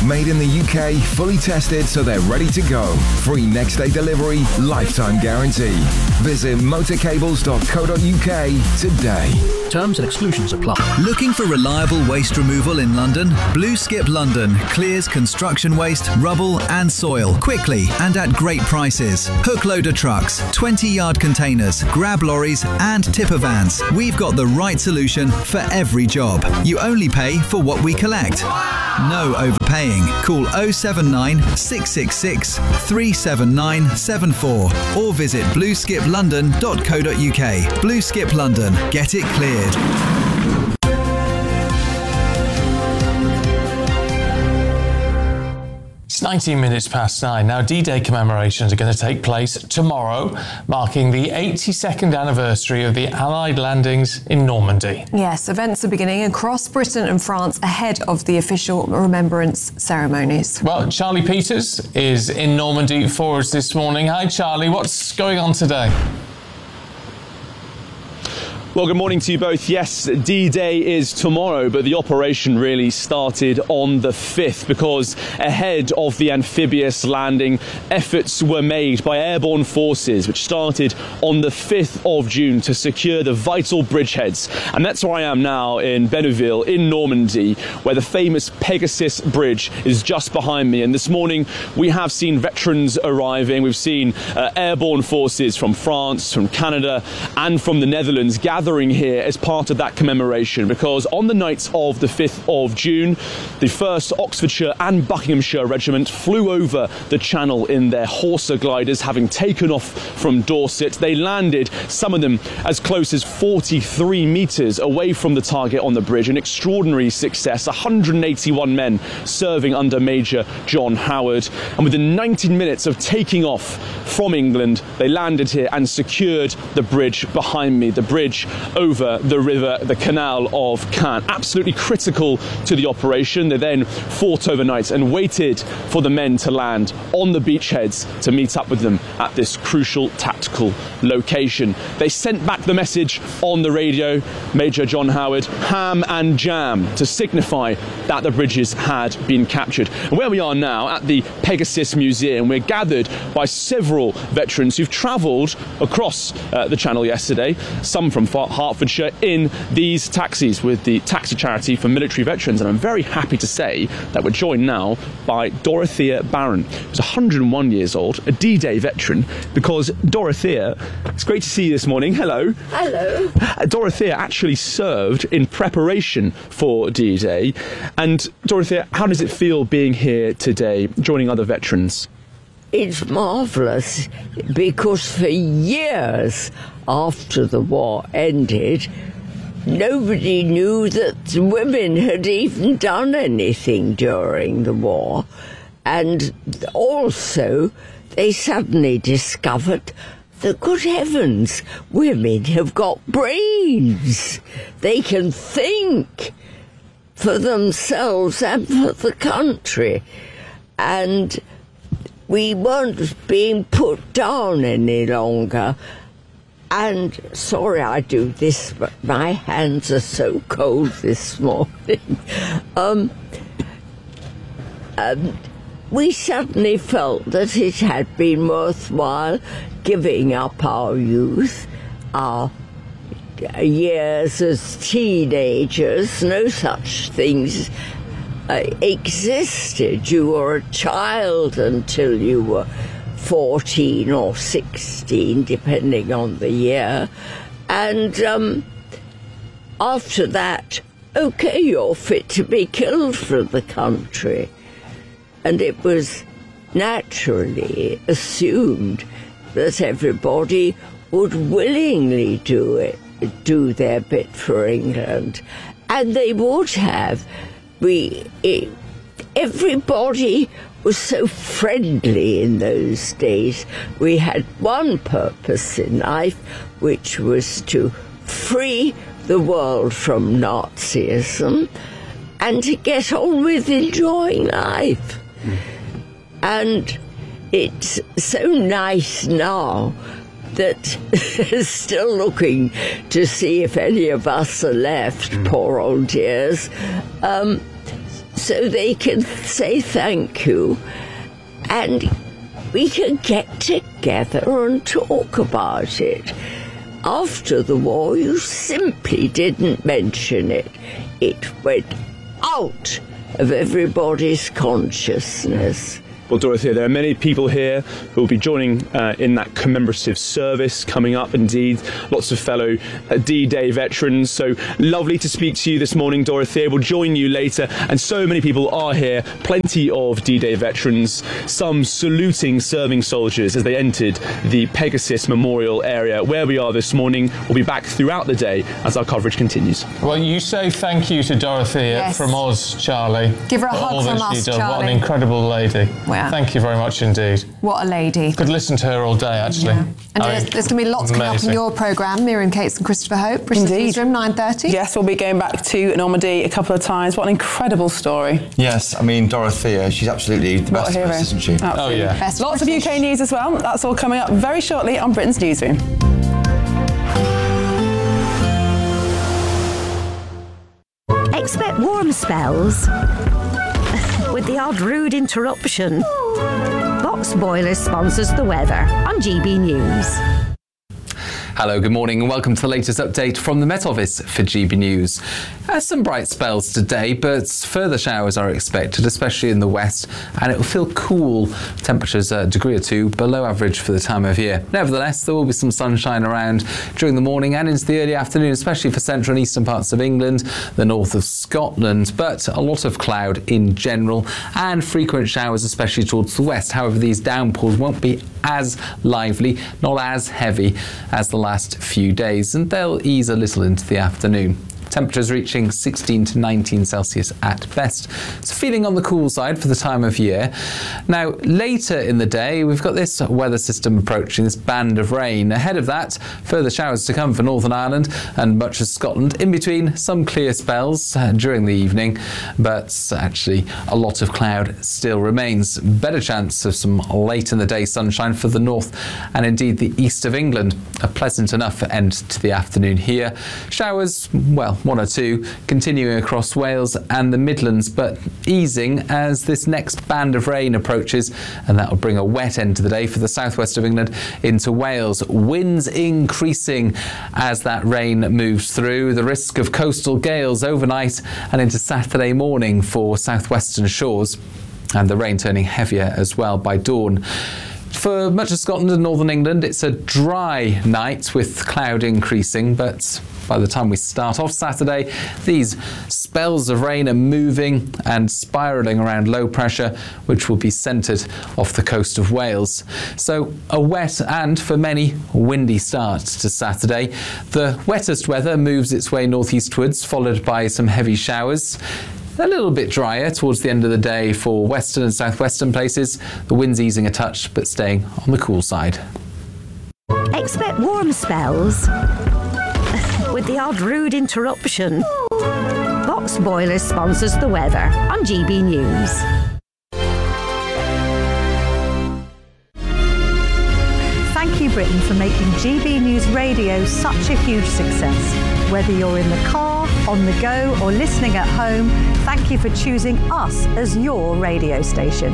made in the UK, fully tested so they're ready to go. Free next day delivery, lifetime guarantee. Visit motorcables.co.uk today. Terms and exclusions apply. Looking for reliable waste removal in London? Blue Skip London clears construction waste, rubble and soil quickly and at great prices. Hook loader trucks, 20-yard containers, grab lorries and tipper vans. We've got the right solution for every job. You only pay for what we collect. No overpaying. Call 079 666 37974 or visit blueskiplondon.co.uk. Blue Skip London. Get it cleared. It's 19 minutes past 9. Now, D-Day commemorations are going to take place tomorrow, marking the 82nd anniversary of the Allied landings in Normandy. Yes, events are beginning across Britain and France ahead of the official remembrance ceremonies. Well, Charlie Peters is in Normandy for us this morning. Hi, Charlie. What's going on today? Well, good morning to you both. Yes, D-Day is tomorrow, but the operation really started on the 5th because ahead of the amphibious landing, efforts were made by airborne forces, which started on the 5th of June to secure the vital bridgeheads. And that's where I am now in Benneville, in Normandy, where the famous Pegasus Bridge is just behind me. And this morning, we have seen veterans arriving. We've seen airborne forces from France, from Canada, and from the Netherlands gathering here as part of that commemoration, because on the night of the 5th of June, the 1st Oxfordshire and Buckinghamshire Regiment flew over the Channel in their Horsa gliders, having taken off from Dorset. They landed, some of them as close as 43 metres away from the target on the bridge. An extraordinary success. 181 men serving under Major John Howard. And within 19 minutes of taking off from England, they landed here and secured the bridge behind me. The bridge over the river, the Canal of Caen. Absolutely critical to the operation. They then fought overnight and waited for the men to land on the beachheads to meet up with them at this crucial tactical location. They sent back the message on the radio, Major John Howard, ham and jam, to signify that the bridges had been captured. And where we are now, at the Pegasus Museum, we're gathered by several veterans who've travelled across the Channel yesterday, some from Hertfordshire, in these taxis with the Taxi Charity for Military Veterans. And I'm very happy to say that we're joined now by Dorothea Barron, who's 101 years old, a D-Day veteran, because Dorothea, it's great to see you this morning. Hello. Hello. Dorothea actually served in preparation for D-Day. And Dorothea, how does it feel being here today, joining other veterans? It's marvellous, because for years after the war ended, nobody knew that women had even done anything during the war. And also, they suddenly discovered that, good heavens, women have got brains. They can think for themselves and for the country. And we weren't being put down any longer. And sorry I do this, but my hands are so cold this morning. We suddenly felt that it had been worthwhile giving up our youth, our years as teenagers. No such things existed. You were a child until you were 14 or 16, depending on the year. And after that, okay, you're fit to be killed for the country. And it was naturally assumed that everybody would willingly do their bit for England. And they would have. Everybody was so friendly in those days. We had one purpose in life, which was to free the world from Nazism and to get on with enjoying life. And it's so nice now that still looking to see if any of us are left, poor old dears, so they can say thank you, and we can get together and talk about it. After the war, you simply didn't mention it. It went out of everybody's consciousness. Well, Dorothea, there are many people here who will be joining in that commemorative service coming up, indeed. Lots of fellow D-Day veterans. So lovely to speak to you this morning, Dorothea. We'll join you later. And so many people are here, plenty of D-Day veterans, some saluting serving soldiers as they entered the Pegasus Memorial area. Where we are this morning, we'll be back throughout the day as our coverage continues. Well, you say thank you to Dorothea from us, Charlie. Give her a hug from us, Charlie. What an incredible lady. Wow. Thank you very much indeed. What a lady. Could listen to her all day, actually. Yeah. And there's going to be lots coming up in your programme, Miriam Cates and Christopher Hope, Britain's Newsroom, 9:30. Yes, we'll be going back to Normandy a couple of times. What an incredible story. Yes, I mean, Dorothea, she's absolutely the best of us, isn't she? Absolutely. Oh, yeah. Best Lots of UK news as well. That's all coming up very shortly on Britain's Newsroom. Expect warm spells with the odd rude interruption. Box Boilers sponsors the weather on GB News. Hello, good morning and welcome to the latest update from the Met Office for GB News. Some bright spells today, but further showers are expected, especially in the west, and it will feel cool. Temperatures a degree or two below average for the time of year. Nevertheless, there will be some sunshine around during the morning and into the early afternoon, especially for central and eastern parts of England, the north of Scotland, but a lot of cloud in general and frequent showers, especially towards the west. However, these downpours won't be as lively, not as heavy as the last few days, and they'll ease a little into the afternoon. Temperatures reaching 16 to 19 Celsius at best. So feeling on the cool side for the time of year. Now, later in the day, we've got this weather system approaching, this band of rain. Ahead of that, further showers to come for Northern Ireland and much of Scotland. In between, some clear spells during the evening, but actually a lot of cloud still remains. Better chance of some late in the day sunshine for the north and indeed the east of England. A pleasant enough end to the afternoon here. Showers, well, one or two continuing across Wales and the Midlands, but easing as this next band of rain approaches, and that will bring a wet end to the day for the southwest of England into Wales. Winds increasing as that rain moves through. The risk of coastal gales overnight and into Saturday morning for southwestern shores, and the rain turning heavier as well by dawn. For much of Scotland and northern England, it's a dry night with cloud increasing, but by the time we start off Saturday, these spells of rain are moving and spiralling around low pressure, which will be centred off the coast of Wales. So a wet and, for many, windy start to Saturday. The wettest weather moves its way northeastwards, followed by some heavy showers. A little bit drier towards the end of the day for western and southwestern places. The wind's easing a touch, but staying on the cool side. Expect warm spells with the odd rude interruption. Box Boilers sponsors the weather on GB News. Thank you, Britain, for making GB News Radio such a huge success. Whether you're in the car, on the go, or listening at home, thank you for choosing us as your radio station.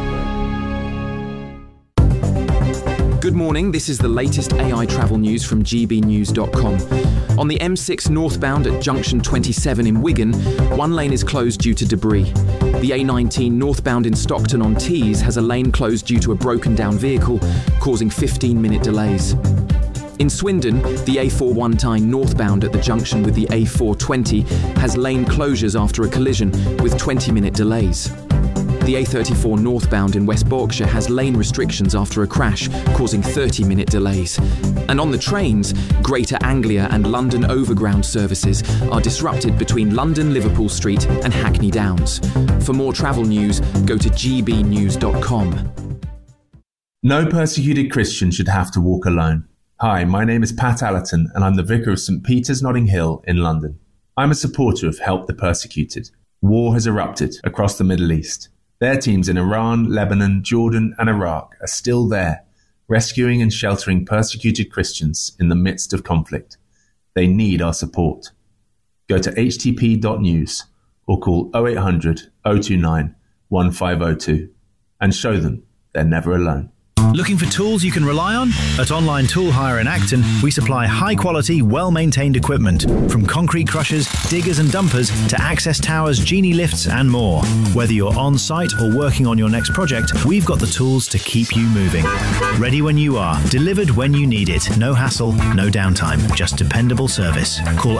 Good morning, this is the latest AI travel news from gbnews.com. On the M6 northbound at junction 27 in Wigan, one lane is closed due to debris. The A19 northbound in Stockton-on-Tees has a lane closed due to a broken down vehicle, causing 15-minute delays. In Swindon, the A419 northbound at the junction with the A420 has lane closures after a collision with 20-minute delays. The A34 northbound in West Berkshire has lane restrictions after a crash, causing 30-minute delays. And on the trains, Greater Anglia and London Overground services are disrupted between London Liverpool Street and Hackney Downs. For more travel news, go to gbnews.com. No persecuted Christian should have to walk alone. Hi, my name is Pat Allerton and I'm the Vicar of St Peter's Notting Hill in London. I'm a supporter of Help the Persecuted. War has erupted across the Middle East. Their teams in Iran, Lebanon, Jordan and Iraq are still there, rescuing and sheltering persecuted Christians in the midst of conflict. They need our support. Go to htp.news or call 0800 029 1502 and show them they're never alone. Looking for tools you can rely on? At Online Tool Hire in Acton, we supply high-quality, well-maintained equipment, from concrete crushers, diggers and dumpers to access towers, genie lifts and more. Whether you're on-site or working on your next project, we've got the tools to keep you moving. Ready when you are, delivered when you need it. No hassle, no downtime, just dependable service. Call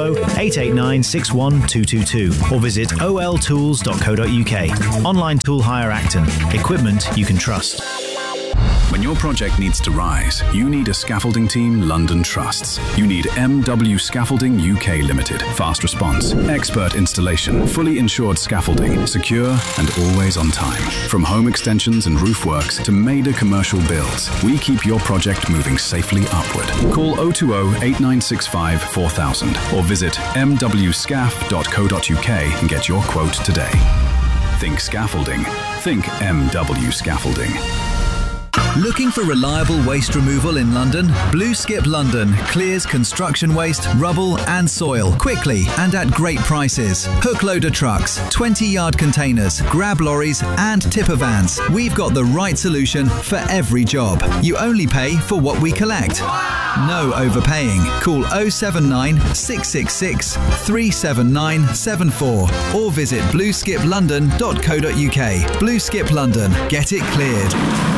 020-889-61222 or visit oltools.co.uk. Online Tool Hire Acton. Equipment you can trust. When your project needs to rise, you need a scaffolding team London trusts. You need MW Scaffolding UK Limited. Fast response, expert installation, fully insured scaffolding, secure and always on time. From home extensions and roof works to major commercial builds, we keep your project moving safely upward. Call 020-8965 4000 or visit mwscaf.co.uk and get your quote today. Think scaffolding. Think MW Scaffolding. Looking for reliable waste removal in London? Blue Skip London clears construction waste, rubble and soil quickly and at great prices. Hook loader trucks, 20-yard containers, grab lorries and tipper vans. We've got the right solution for every job. You only pay for what we collect. No overpaying. Call 079 666 37974 or visit blueskiplondon.co.uk. Blue Skip London. Get it cleared.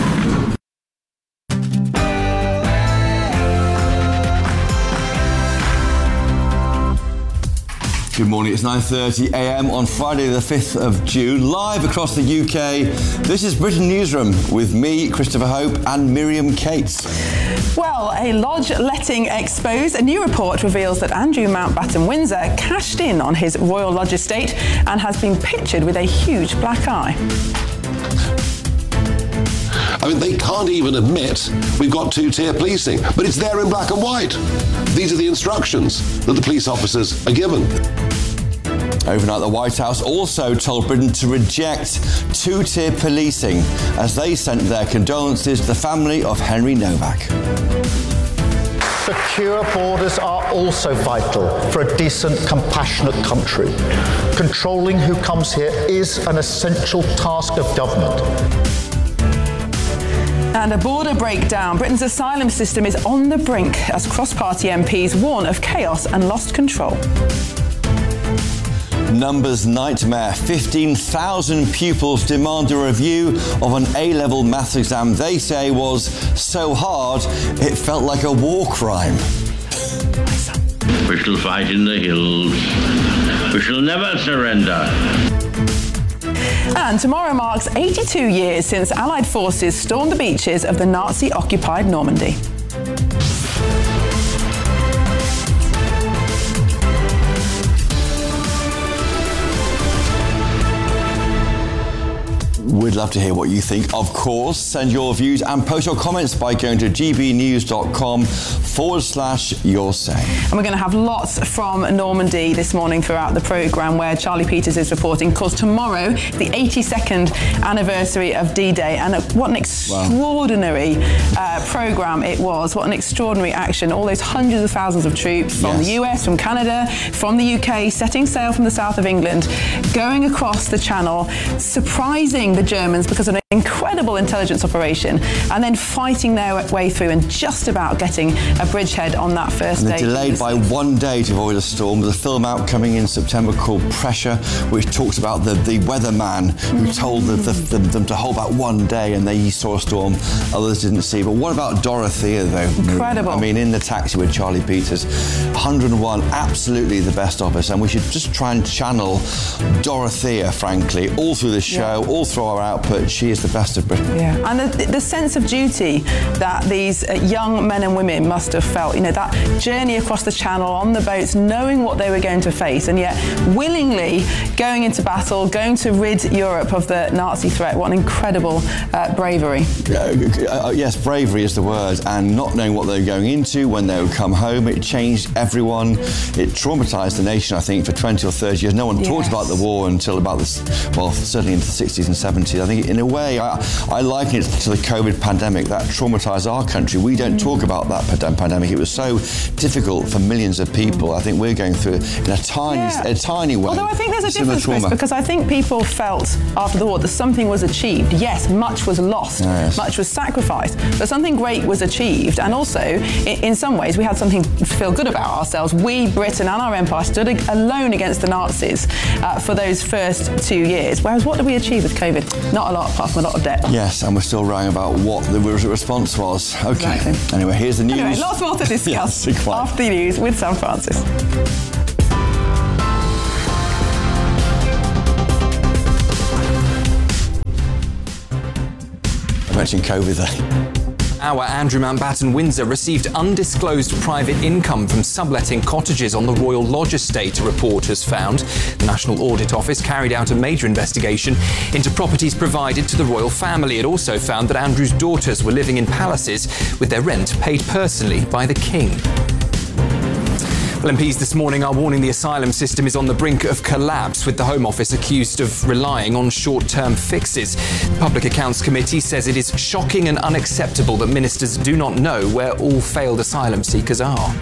Good morning, it's 9:30 a.m. on Friday the 5th of June, live across the UK. This is Britain Newsroom with me, Christopher Hope, and Miriam Cates. Well, a lodge letting exposed. A new report reveals that Andrew Mountbatten Windsor cashed in on his Royal Lodge estate and has been pictured with a huge black eye. I mean, they can't even admit we've got two-tier policing, but it's there in black and white. These are the instructions that the police officers are given. Overnight, the White House also told Britain to reject two-tier policing as they sent their condolences to the family of Henry Novak. Secure borders are also vital for a decent, compassionate country. Controlling who comes here is an essential task of government. And a border breakdown. Britain's asylum system is on the brink as cross-party MPs warn of chaos and lost control. Numbers nightmare. 15,000 pupils demand a review of an A-level maths exam they say was so hard it felt like a war crime. We shall fight in the hills. We shall never surrender. And tomorrow marks 82 years since Allied forces stormed the beaches of the Nazi-occupied Normandy. We'd love to hear what you think. Of course, send your views and post your comments by going to gbnews.com/your say. And we're going to have lots from Normandy this morning throughout the programme where Charlie Peters is reporting. Of course, tomorrow, the 82nd anniversary of D-Day. And what an extraordinary programme it was. What an extraordinary action. All those hundreds of thousands of troops from the US, from Canada, from the UK, setting sail from the south of England, going across the Channel, surprising the Germans because of an incredible intelligence operation, and then fighting their way through and just about getting a bridgehead on that first day. They're delayed by one day to avoid a storm. There's a film out coming in September called Pressure, which talks about the weatherman who told them to hold back one day and they saw a storm others didn't see. But what about Dorothea, though? Incredible. I mean, in the taxi with Charlie Peters, 101, absolutely the best of us, and we should just try and channel Dorothea, frankly, all through the show, all through our output. She is the best of Britain. Yeah, and the sense of duty that these young men and women must have felt, you know, that journey across the Channel on the boats, knowing what they were going to face, and yet willingly going into battle, going to rid Europe of the Nazi threat. What an incredible bravery. Yes, bravery is the word, and not knowing what they were going into when they would come home, it changed everyone. It traumatised the nation, I think, for 20 or 30 years. No one talked about the war until about this, well, certainly into the 60s and 70s. persecuted. I think in a way, I liken it to the COVID pandemic that traumatised our country. We don't talk about that pandemic. It was so difficult for millions of people. I think we're going through it in a tiny way. Although I think there's a difference, Chris, because I think people felt after the war that something was achieved. Yes, much was lost, much was sacrificed, but something great was achieved. And also, in some ways, we had something to feel good about ourselves. We, Britain and our empire, stood alone against the Nazis for those first 2 years. Whereas what did we achieve with COVID? Not a lot, apart from a lot of debt. Yes, and we're still writing about what the response was. Okay. Exactly. Anyway, here's the news. Anyway, lots more to discuss after the news with Sam Francis. I mentioned COVID there. Our Andrew Mountbatten Windsor received undisclosed private income from subletting cottages on the Royal Lodge estate, a report has found. The National Audit Office carried out a major investigation into properties provided to the royal family. It also found that Andrew's daughters were living in palaces with their rent paid personally by the King. Well, MPs this morning are warning the asylum system is on the brink of collapse, with the Home Office accused of relying on short-term fixes. The Public Accounts Committee says it is shocking and unacceptable that ministers do not know where all failed asylum seekers are.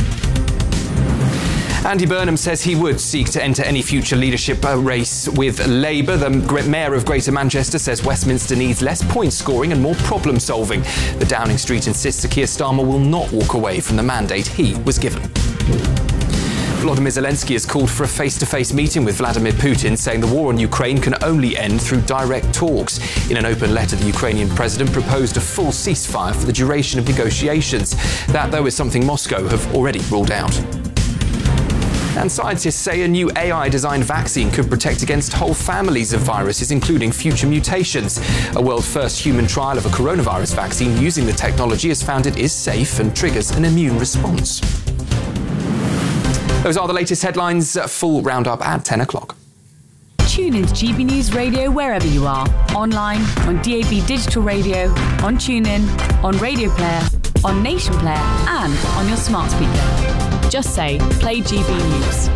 Andy Burnham says he would seek to enter any future leadership race with Labour. The Mayor of Greater Manchester says Westminster needs less point scoring and more problem solving. The Downing Street insists Keir Starmer will not walk away from the mandate he was given. Volodymyr Zelensky has called for a face-to-face meeting with Vladimir Putin, saying the war on Ukraine can only end through direct talks. In an open letter, the Ukrainian president proposed a full ceasefire for the duration of negotiations. That, though, is something Moscow have already ruled out. And scientists say a new AI-designed vaccine could protect against whole families of viruses, including future mutations. A world-first human trial of a coronavirus vaccine using the technology has found it is safe and triggers an immune response. Those are the latest headlines. Full roundup at 10 o'clock. Tune into GB News Radio wherever you are. Online, on DAB Digital Radio, on TuneIn, on Radio Player, on Nation Player, and on your smart speaker. Just say, play GB News.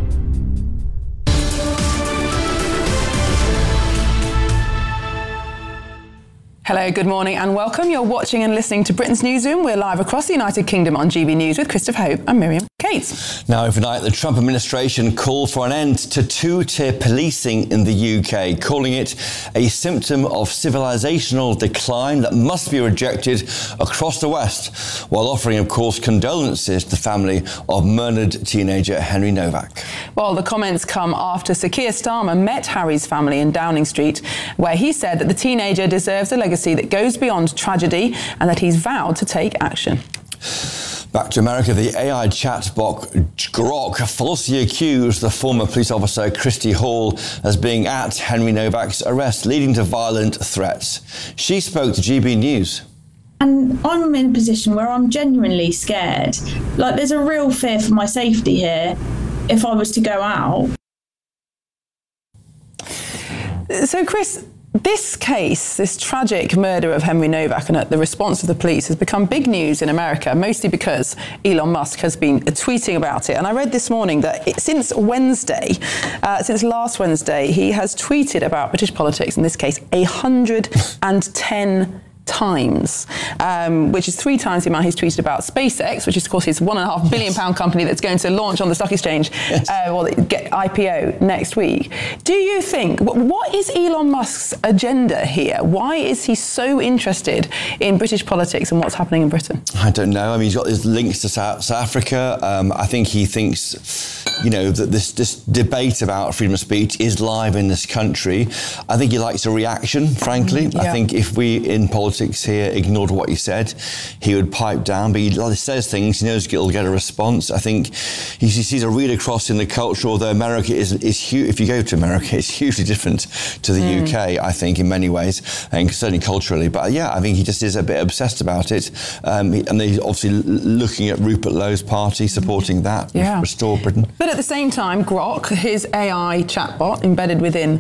Hello, good morning and welcome. You're watching and listening to Britain's Newsroom. We're live across the United Kingdom on GB News with Christopher Hope and Miriam Cates. Now, overnight, the Trump administration called for an end to two-tier policing in the UK, calling it a symptom of civilisational decline that must be rejected across the West, while offering, of course, condolences to the family of murdered teenager Henry Novak. Well, the comments come after Sir Keir Starmer met Harry's family in Downing Street, where he said that the teenager deserves a legacy that goes beyond tragedy and that he's vowed to take action. Back to America, the AI chatbot Grok falsely accused the former police officer Christy Hall as being at Henry Novak's arrest, leading to violent threats. She spoke to GB News. And I'm in a position where I'm genuinely scared. Like, there's a real fear for my safety here if I was to go out. So, Chris, this case, this tragic murder of Henry Novak and the response of the police has become big news in America, mostly because Elon Musk has been tweeting about it. And I read this morning that since last Wednesday, he has tweeted about British politics, in this case, 110 times, which is 3 times the amount he's tweeted about SpaceX, which is, of course, his £1.5 billion company that's going to launch on the stock exchange, get IPO next week. Do you think, what is Elon Musk's agenda here? Why is he so interested in British politics and what's happening in Britain? I don't know. I mean, he's got his links to South Africa. I think he thinks, that this debate about freedom of speech is live in this country. I think he likes a reaction, frankly. Yeah. I think if we in politics here ignored what he said, he would pipe down, but he says things, he knows he'll get a response. I think he sees a read across in the culture, although America is huge. If you go to America, it's hugely different to the UK, I think, in many ways, and certainly culturally. But yeah, I think he just is a bit obsessed about it. And he's obviously looking at Rupert Lowe's party, supporting that, Restore Britain. But at the same time, Grok, his AI chatbot embedded within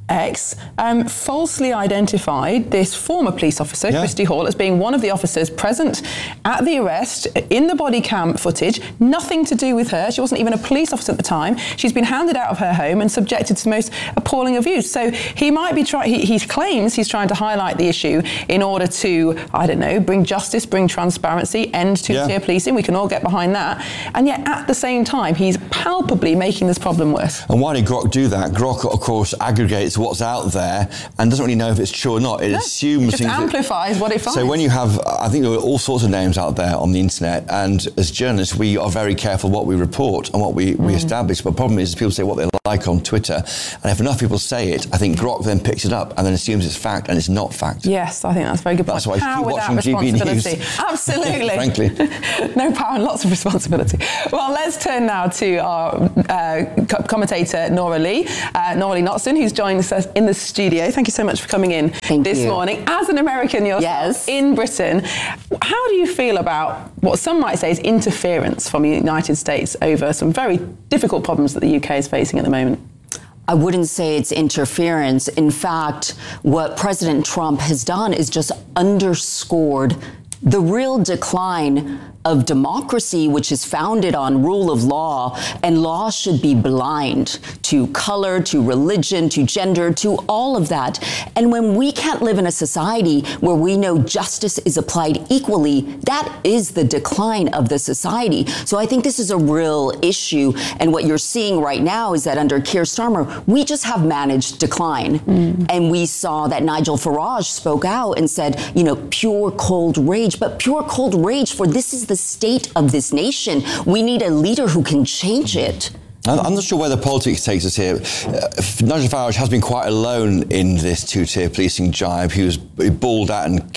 X falsely identified this former police officer, Christy Hall, as being one of the officers present at the arrest in the body cam footage. Nothing to do with her. She wasn't even a police officer at the time. She's been hounded out of her home and subjected to the most appalling abuse. So he might be he claims he's trying to highlight the issue in order to, I don't know, bring justice, bring transparency, end two-tier policing. We can all get behind that. And yet at the same time, he's palpably making this problem worse. And why did Grok do that? Grok, of course, aggregates what's out there and doesn't really know if it's true or not. It assumes things. It just amplifies what it finds. So when you have, I think there are all sorts of names out there on the internet, and as journalists, we are very careful what we report and what we establish. But the problem is people say what they like on Twitter, and if enough people say it, I think Grok then picks it up and then assumes it's fact, and it's not fact. Yes, I think that's a very good point. That's why I keep watching GB News. Absolutely. Frankly. No power and lots of responsibility. Well, let's turn now to our commentator, Nora Lee Notson, who's joined us in the studio. Thank you so much for coming in this morning. As an American yourself in Britain, how do you feel about what some might say is interference from the United States over some very difficult problems that the UK is facing at the moment? I wouldn't say it's interference. In fact, what President Trump has done is just underscored the real decline of democracy, which is founded on rule of law, and law should be blind to color, to religion, to gender, to all of that. And when we can't live in a society where we know justice is applied equally, that is the decline of the society. So I think this is a real issue. And what you're seeing right now is that under Keir Starmer, we just have managed decline. And we saw that Nigel Farage spoke out and said, you know, pure cold rage, but pure cold rage for this is the state of this nation. We need a leader who can change it. I'm not sure where the politics takes us here. Nigel Farage has been quite alone in this two-tier policing jibe. He was bawled at and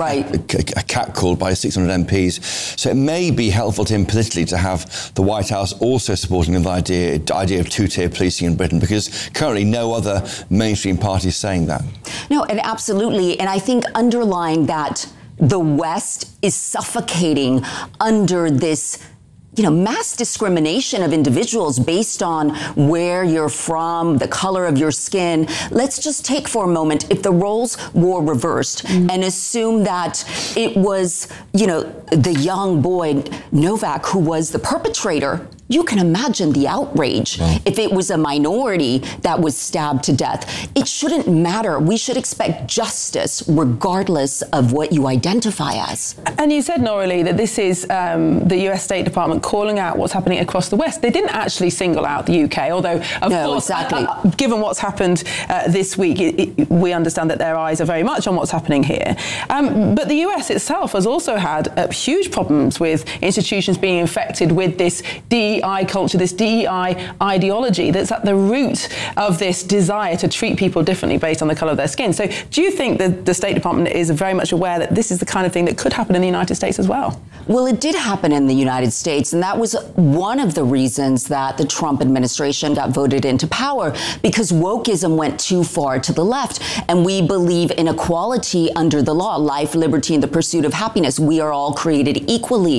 catcalled by 600 MPs. So it may be helpful to him politically to have the White House also supporting the idea of two-tier policing in Britain, because currently no other mainstream party is saying that. No, and absolutely. And I think underlying that, the West is suffocating under this, you know, mass discrimination of individuals based on where you're from, the color of your skin. Let's just take for a moment, if the roles were reversed and assume that it was, you know, the young boy, Novak, who was the perpetrator. You can imagine the outrage if it was a minority that was stabbed to death. It shouldn't matter. We should expect justice regardless of what you identify as. And you said, Nora Lee, that this is the US State Department calling out what's happening across the West. They didn't actually single out the UK, although, of course, given what's happened this week, we understand that their eyes are very much on what's happening here. But the US itself has also had huge problems with institutions being infected with this DEI culture, this DEI ideology that's at the root of this desire to treat people differently based on the colour of their skin. So do you think that the State Department is very much aware that this is the kind of thing that could happen in the United States as well? Well, it did happen in the United States, and that was one of the reasons that the Trump administration got voted into power, because wokeism went too far to the left, and we believe in equality under the law, life, liberty, and the pursuit of happiness. We are all created equally.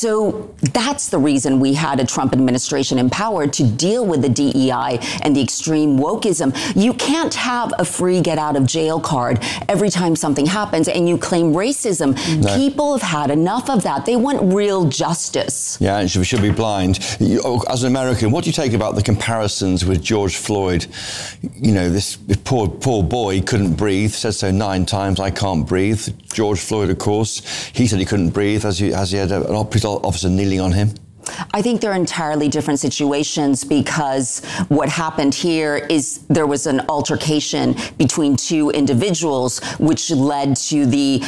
So that's the reason we had a Trump administration in power, to deal with the DEI and the extreme wokeism. You can't have a free get out of jail card every time something happens and you claim racism. No. People have had enough of that. They want real justice. Yeah, and we should be blind. As an American, what do you take about the comparisons with George Floyd? You know, this poor boy couldn't breathe, said so 9 times, I can't breathe. George Floyd, of course, he said he couldn't breathe as he had an officer kneeling on him. I think they're entirely different situations, because what happened here is there was an altercation between 2 individuals, which led to the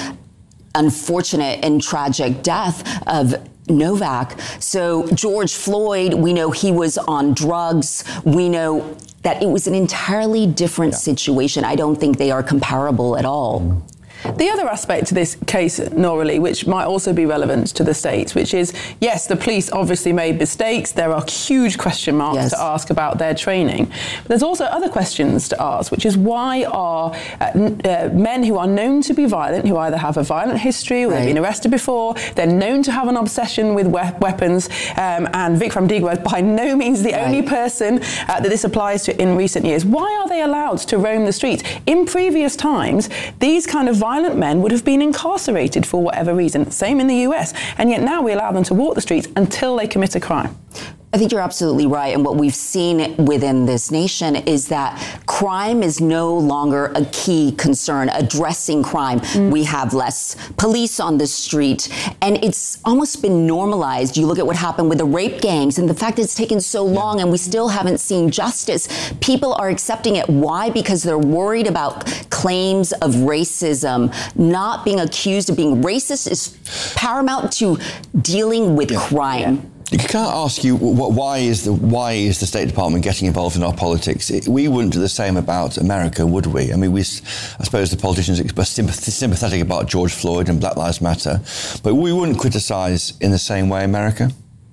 unfortunate and tragic death of Novak. So George Floyd, we know he was on drugs. We know that it was an entirely different situation. I don't think they are comparable at all. The other aspect to this case, Nora Lee, which might also be relevant to the States, which is, yes, the police obviously made mistakes. There are huge question marks to ask about their training. But there's also other questions to ask, which is why are men who are known to be violent, who either have a violent history or they've been arrested before, they're known to have an obsession with weapons, and Vikram Digwa is by no means the only person that this applies to in recent years. Why are they allowed to roam the streets? In previous times, these kind of violent men would have been incarcerated for whatever reason, same in the US, and yet now we allow them to walk the streets until they commit a crime. I think you're absolutely right. And what we've seen within this nation is that crime is no longer a key concern, addressing crime. We have less police on the street, and it's almost been normalized. You look at what happened with the rape gangs and the fact that it's taken so long and we still haven't seen justice. People are accepting it. Why? Because they're worried about claims of racism. Not being accused of being racist is paramount to dealing with crime. Can I ask you, why is the State Department getting involved in our politics? We wouldn't do the same about America, would we? I mean, I suppose the politicians are sympathetic about George Floyd and Black Lives Matter, but we wouldn't criticise in the same way America?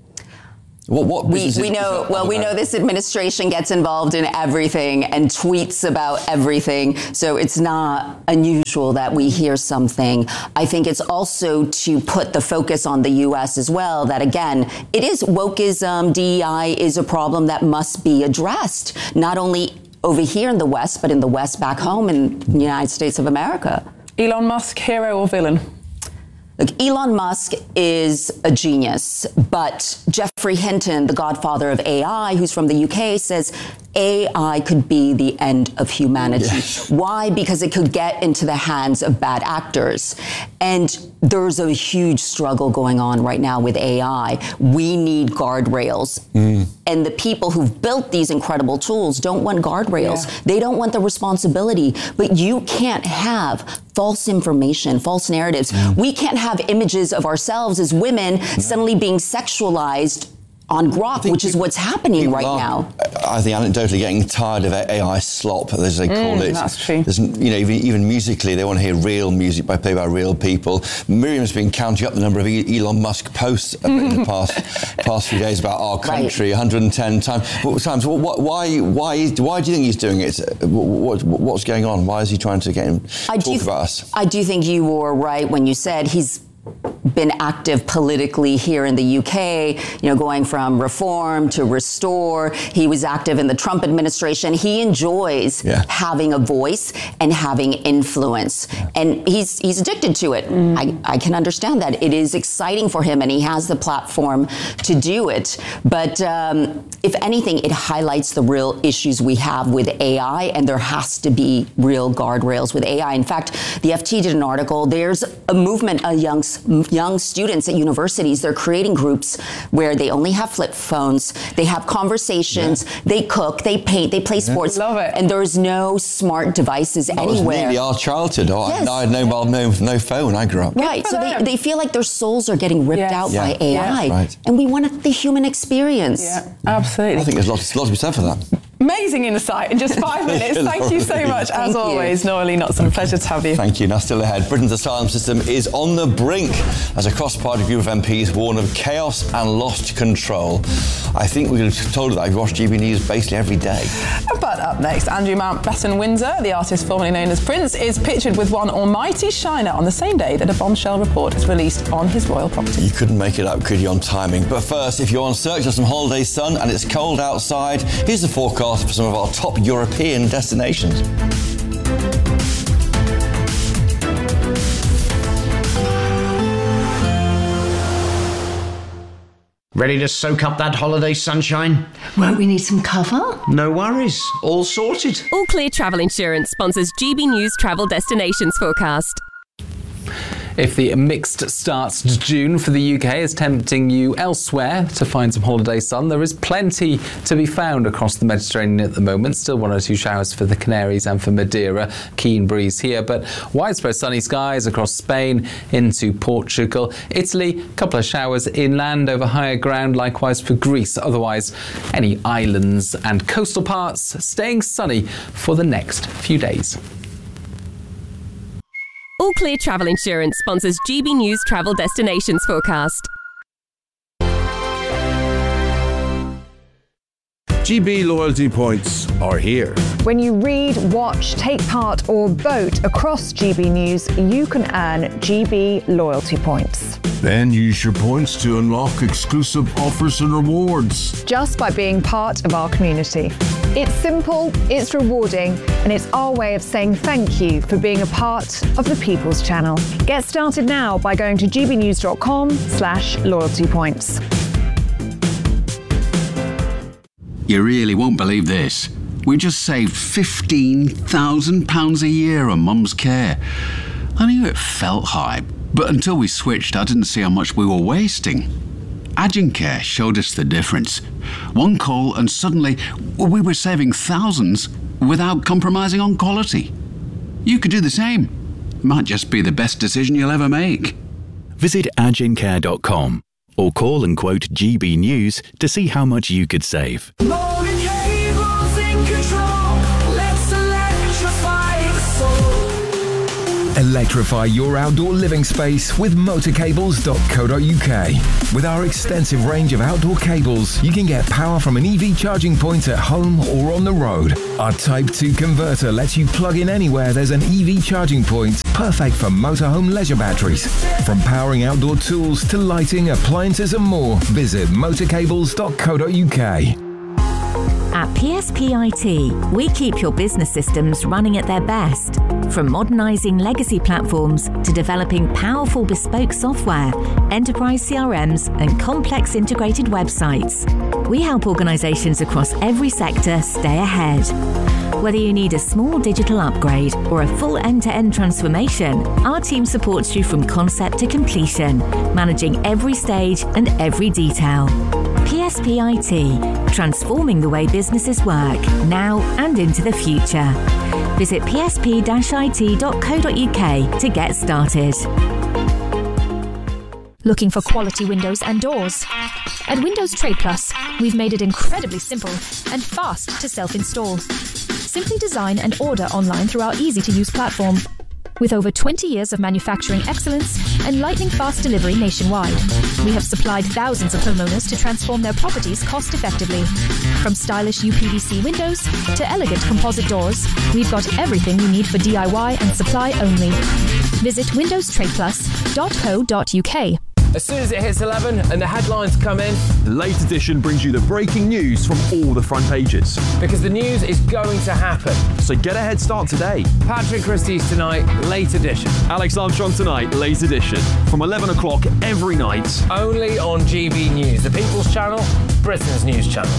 We know this administration gets involved in everything and tweets about everything, so it's not unusual that we hear something. I think it's also to put the focus on the U.S. as well, that again, it is wokeism, DEI is a problem that must be addressed, not only over here in the West, but in the West back home in the United States of America. Elon Musk, hero or villain? Look, Elon Musk is a genius, but Geoffrey Hinton, the godfather of AI, who's from the UK, says AI could be the end of humanity. Yes. Why? Because it could get into the hands of bad actors. And there's a huge struggle going on right now with AI. We need guardrails. And the people who've built these incredible tools don't want guardrails. Yeah. They don't want the responsibility. But you can't have false information, false narratives. We can't have images of ourselves as women suddenly being sexualized on Grok, which is what's happening right now. I think anecdotally getting tired of AI slop, as they call it. That's true. Even musically, they want to hear real music played by real people. Miriam's been counting up the number of Elon Musk posts in the past few days about our country, 110 times. Why do you think he's doing it? What's going on? Why is he trying to get him talk about us? I do think you were right when you said he's been active politically here in the UK, going from Reform to Restore. He was active in the Trump administration. He enjoys having a voice and having influence. And he's addicted to it. I can understand that. It is exciting for him, and he has the platform to do it. But if anything, it highlights the real issues we have with AI, and there has to be real guardrails with AI. In fact, the FT did an article. There's a movement of young students at universities. They're creating groups where they only have flip phones, they have conversations, they cook, they paint, they play sports. Love it. And there's no smart devices anywhere. That was nearly our childhood. I had no phone. I grew up. Right. So they feel like their souls are getting ripped out by AI. Yeah. Right. And we want the human experience. Yeah, absolutely. I think there's lots to be said for that. Amazing insight in just 5 minutes. Thank you so much, as always, Nora Lee Notson. Pleasure to have you. Thank you. Now, still ahead, Britain's asylum system is on the brink as a cross-party group of MPs warn of chaos and lost control. I think we've told you that. I've watched GB News basically every day. But up next, Andrew Mountbatten-Windsor, the artist formerly known as Prince, is pictured with one almighty shiner on the same day that a bombshell report is released on his royal property. You couldn't make it up, could you, on timing? But first, if you're on search of some holiday sun and it's cold outside, here's the forecast for some of our top European destinations. Ready to soak up that holiday sunshine? Won't we need some cover? No worries. All sorted. All Clear Travel Insurance sponsors GB News Travel Destinations Forecast. If the mixed start to June for the UK is tempting you elsewhere to find some holiday sun, there is plenty to be found across the Mediterranean at the moment. Still 1 or 2 showers for the Canaries and for Madeira. Keen breeze here, but widespread sunny skies across Spain into Portugal. Italy, a couple of showers inland over higher ground, likewise for Greece. Otherwise, any islands and coastal parts staying sunny for the next few days. All Clear Travel Insurance sponsors GB News Travel Destinations Forecast. GB loyalty points are here. When you read, watch, take part or vote across GB News, you can earn GB loyalty points. Then use your points to unlock exclusive offers and rewards. Just by being part of our community. It's simple, it's rewarding, and it's our way of saying thank you for being a part of the People's Channel. Get started now by going to gbnews.com/loyalty points. You really won't believe this. We just saved £15,000 a year on Mum's care. I knew it felt high, but until we switched, I didn't see how much we were wasting. Agencare showed us the difference. One call and suddenly we were saving thousands without compromising on quality. You could do the same. Might just be the best decision you'll ever make. Visit agencare.com or call and quote GB News to see how much you could save. Electrify your outdoor living space with motorcables.co.uk. With our extensive range of outdoor cables, you can get power from an EV charging point at home or on the road. Our Type 2 converter lets you plug in anywhere there's an EV charging point, perfect for motorhome leisure batteries. From powering outdoor tools to lighting, appliances and more, visit motorcables.co.uk. At PSP IT, we keep your business systems running at their best. From modernising legacy platforms to developing powerful bespoke software, enterprise CRMs and complex integrated websites. We help organisations across every sector stay ahead. Whether you need a small digital upgrade or a full end-to-end transformation, our team supports you from concept to completion, managing every stage and every detail. PSP IT, transforming the way businesses work now and into the future. Visit psp-it.co.uk to get started. Looking for quality windows and doors? At Windows Trade Plus, we've made it incredibly simple and fast to self-install. Simply design and order online through our easy-to-use platform. With over 20 years of manufacturing excellence and lightning-fast delivery nationwide, we have supplied thousands of homeowners to transform their properties cost-effectively. From stylish UPVC windows to elegant composite doors, we've got everything you need for DIY and supply only. Visit windowstradeplus.co.uk. As soon as it hits 11 and the headlines come in, the Late Edition brings you the breaking news from all the front pages. Because the news is going to happen. So get a head start today. Patrick Christie's tonight, Late Edition. Alex Armstrong tonight, Late Edition. From 11 o'clock every night. Only on GB News, the People's Channel, Britain's news channel.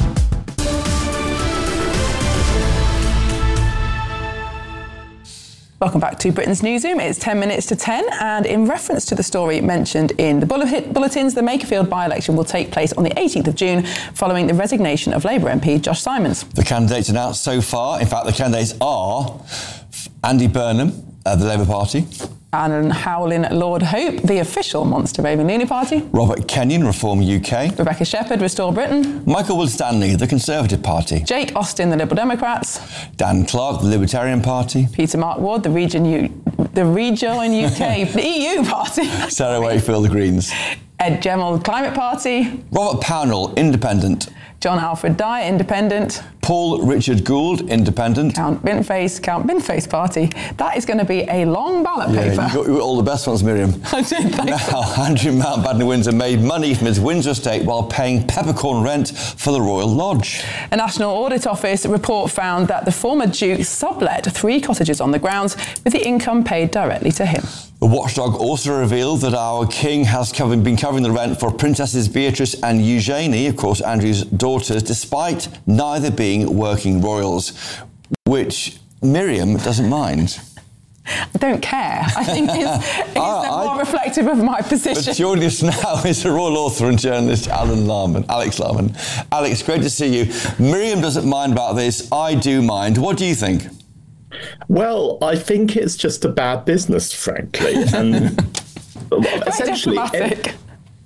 Welcome back to Britain's Newsroom. It's 10 minutes to 10, and in reference to the story mentioned in the bulletins, the Makerfield by-election will take place on the 18th of June following the resignation of Labour MP Josh Simons. The candidates announced so far, in fact, the candidates are Andy Burnham, the Labour Party. Alan Howlin Lord Hope, the official Monster Raving Loony Party. Robert Kenyon, Reform UK. Rebecca Shepherd, Restore Britain. Michael Wood-Stanley, the Conservative Party. Jake Austin, the Liberal Democrats. Dan Clark, the Libertarian Party. Peter Mark Ward, the Rejoin UK, the EU Party. Sarah Wakefield, the Greens. Ed Gemmell, Climate Party. Robert Pownall, Independent. John Alfred Dyer, Independent. Paul Richard Gould, Independent. Count Binface Party. That is going to be a long ballot paper. You got all the best ones, Miriam. I did, Now, Andrew Mountbatten Windsor made money from his Windsor estate while paying peppercorn rent for the Royal Lodge. A National Audit Office report found that the former Duke sublet 3 cottages on the grounds with the income paid directly to him. The watchdog also revealed that our king has been covering the rent for Princesses Beatrice and Eugenie, of course, Andrew's daughters, despite neither being working royals, which Miriam doesn't mind. I don't care. I think it's more reflective of my position. But joining us now is the royal author and journalist Alex Larman. Alex, great to see you. Miriam doesn't mind about this. I do mind. What do you think? Well, I think it's just a bad business, frankly. And essentially,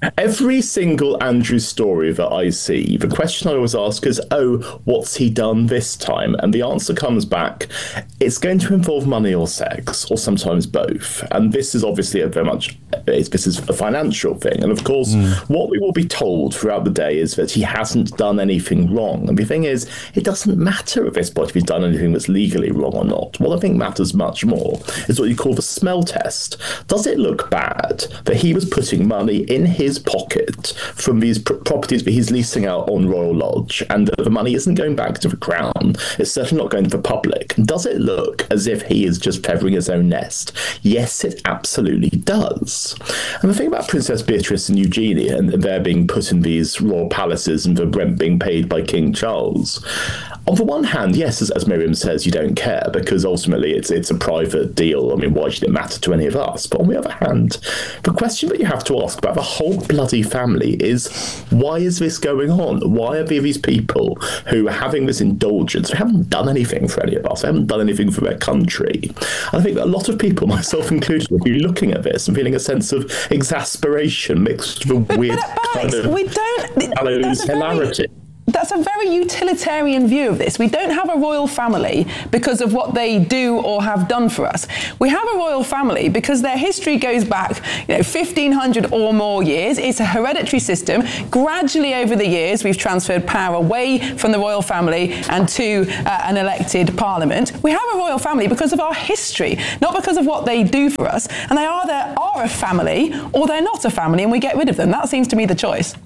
Every single Andrew story that I see, the question I always ask is, what's he done this time? And the answer comes back, it's going to involve money or sex, or sometimes both. And this is obviously this is a financial thing. And of course, what we will be told throughout the day is that he hasn't done anything wrong. And the thing is, it doesn't matter at this point if he's done anything that's legally wrong or not. What I think matters much more is what you call the smell test. Does it look bad that he was putting money in his pocket from these properties that he's leasing out on Royal Lodge, and that the money isn't going back to the Crown? It's certainly not going to the public. Does it look as if he is just feathering his own nest? Yes, it absolutely does. And the thing about Princess Beatrice and Eugenie, and they're being put in these royal palaces and the rent being paid by King Charles, on the one hand, yes, as Miriam says, you don't care because ultimately it's a private deal. I mean, why should it matter to any of us? But on the other hand, the question that you have to ask about the whole bloody family is, why is this going on? Why are there these people who are having this indulgence? They haven't done anything for any of us. They haven't done anything for their country. And I think that a lot of people, myself included, will be looking at this and feeling a sense of exasperation mixed with a weird kind of hilarity. That's a very utilitarian view of this. We don't have a royal family because of what they do or have done for us. We have a royal family because their history goes back 1,500 or more years. It's a hereditary system. Gradually over the years, we've transferred power away from the royal family and to an elected parliament. We have a royal family because of our history, not because of what they do for us. And they either are a family or they're not a family, and we get rid of them. That seems to me the choice.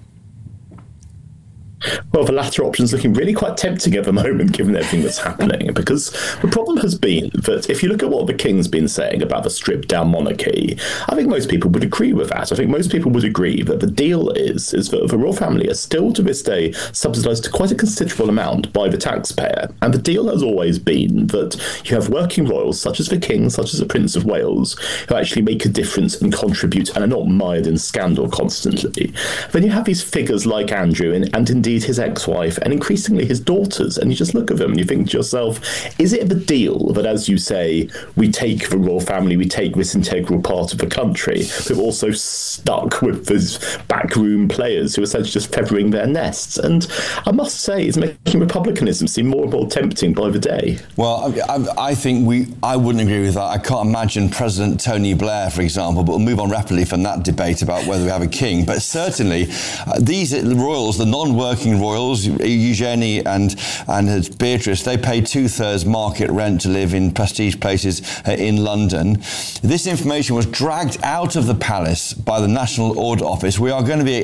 Well, the latter option's looking really quite tempting at the moment, given everything that's happening, because the problem has been that if you look at what the King's been saying about the stripped-down monarchy, I think most people would agree with that. I think most people would agree that the deal is that the royal family is still to this day subsidised to quite a considerable amount by the taxpayer. And the deal has always been that you have working royals, such as the King, such as the Prince of Wales, who actually make a difference and contribute and are not mired in scandal constantly. Then you have these figures like Andrew and indeed his ex-wife and increasingly his daughters, and you just look at them and you think to yourself, is it the deal that, as you say, we take the royal family, we take this integral part of the country, but we're also stuck with these backroom players who are essentially just feathering their nests? And I must say, it's making republicanism seem more and more tempting by the day. Well, I think I wouldn't agree with that. I can't imagine President Tony Blair, for example, but we'll move on rapidly from that debate about whether we have a king. But certainly, these royals, the non-working royals, Eugenie and Beatrice, they pay 2/3 market rent to live in prestige places in London. This information was dragged out of the palace by the National Audit Office. We are going to be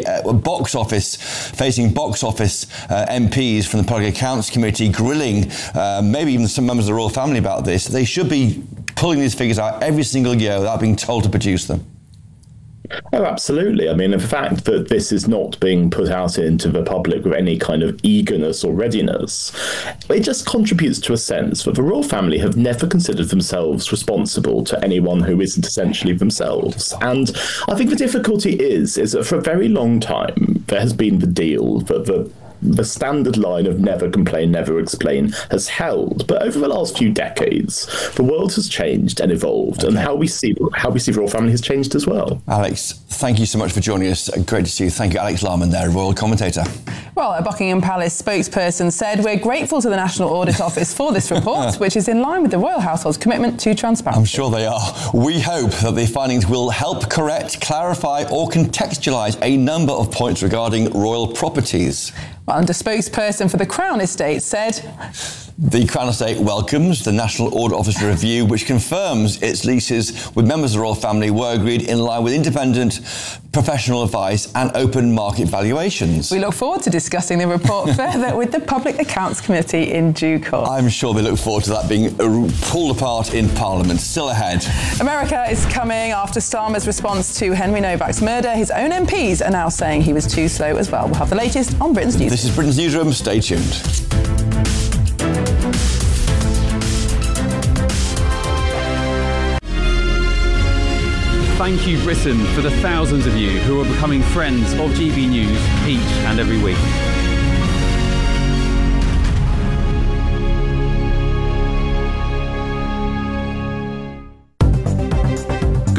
facing box office MPs from the Public Accounts Committee, grilling maybe even some members of the royal family about this. They should be pulling these figures out every single year without being told to produce them. Oh, absolutely. I mean, the fact that this is not being put out into the public with any kind of eagerness or readiness, it just contributes to a sense that the royal family have never considered themselves responsible to anyone who isn't essentially themselves. And I think the difficulty is that for a very long time, there has been the deal that the standard line of never complain, never explain has held. But over the last few decades, the world has changed and evolved, and how we see the royal family has changed as well. Alex, thank you so much for joining us. Great to see you. Thank you, Alex Larman there, royal commentator. Well, a Buckingham Palace spokesperson said, "We're grateful to the National Audit Office for this report, which is in line with the royal household's commitment to transparency." I'm sure they are. We hope that the findings will help correct, clarify or contextualise a number of points regarding royal properties. Well, and a spokesperson for the Crown Estate said, The Crown Estate welcomes the National Audit Office review, which confirms its leases with members of the royal family were agreed in line with independent professional advice and open market valuations. We look forward to discussing the report further with the Public Accounts Committee in due course. I'm sure they look forward to that being pulled apart in Parliament. Still ahead. America is coming after Starmer's response to Henry Novak's murder. His own MPs are now saying he was too slow as well. We'll have the latest on Britain's News. This is Britain's Newsroom. Stay tuned. Thank you, Britain, for the thousands of you who are becoming friends of GB News each and every week.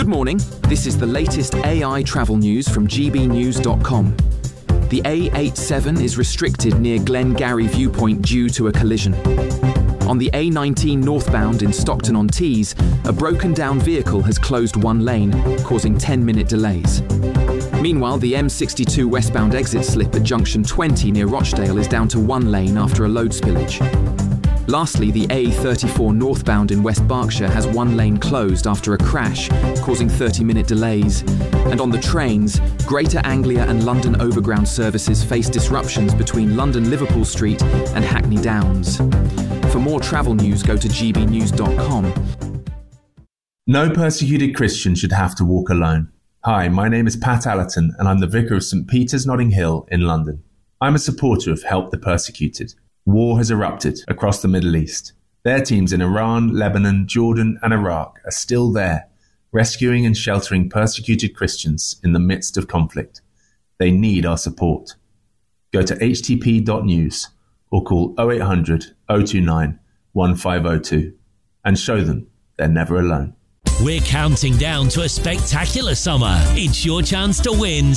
Good morning. This is the latest AI travel news from gbnews.com. The A87 is restricted near Glengarry Viewpoint due to a collision. On the A19 northbound in Stockton-on-Tees, a broken-down vehicle has closed one lane, causing 10-minute delays. Meanwhile, the M62 westbound exit slip at junction 20 near Rochdale is down to one lane after a load spillage. Lastly, the A34 northbound in West Berkshire has one lane closed after a crash, causing 30-minute delays. And on the trains, Greater Anglia and London Overground services face disruptions between London Liverpool Street and Hackney Downs. For more travel news, go to gbnews.com. No persecuted Christian should have to walk alone. Hi, my name is Pat Allerton and I'm the Vicar of St Peter's Notting Hill in London. I'm a supporter of Help the Persecuted. War has erupted across the Middle East. Their teams in Iran, Lebanon, Jordan and Iraq are still there, rescuing and sheltering persecuted Christians in the midst of conflict. They need our support. Go to htp.news or call 0800 029 1502 and show them they're never alone. We're counting down to a spectacular summer. It's your chance to win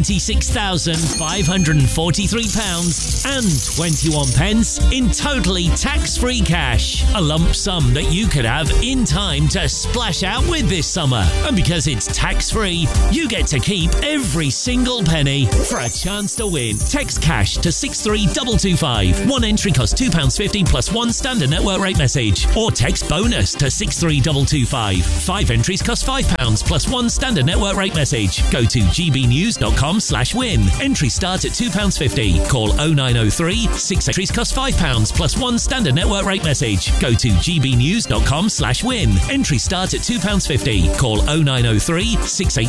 £76,543 and 21 pence in totally tax-free cash. A lump sum that you could have in time to splash out with this summer. And because it's tax-free, you get to keep every single penny. For a chance to win, text cash to 63225. One entry costs £2.50 plus one standard network rate message. Or text bonus to 63225. 5 entries cost £5 plus one standard network rate message. Go to gbnews.com/win. Entries start at £2.50. Call 0903. 6 entries cost £5 plus one standard network rate message. Go to gbnews.com/win. Entries start at £2.50. Call 0903. 6